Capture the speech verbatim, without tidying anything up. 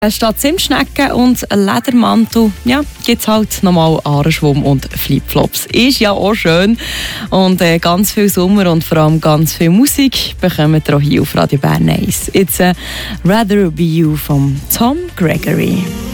Statt Zimtschnecken und Ledermantel, ja, gibt es halt nochmal Ahrenschwumm und Flipflops. Ist ja auch schön. Und äh, ganz viel Sommer und vor allem ganz viel Musik bekommen wir auch hier auf Radio Bern eins. It's a Rather Be You von Tom Gregory.